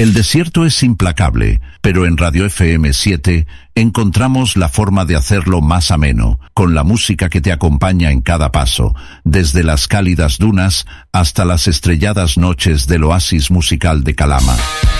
El desierto es implacable, pero en Radio FM 7 encontramos la forma de hacerlo más ameno, con la música que te acompaña en cada paso, desde las cálidas dunas hasta las estrelladas noches del oasis musical de Calama.